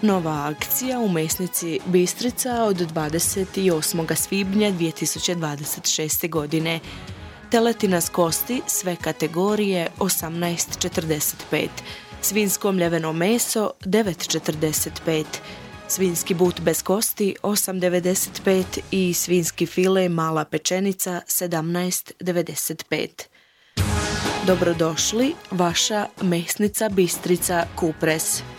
Nova akcija u mesnici Bistrica od 28. svibnja 2026. godine. Teletina s kosti sve kategorije 18,45. Svinsko mljeveno meso 9,45. Svinski but bez kosti 8,95 i svinski file mala pečenica 17,95. Dobrodošli, vaša mesnica Bistrica Kupres.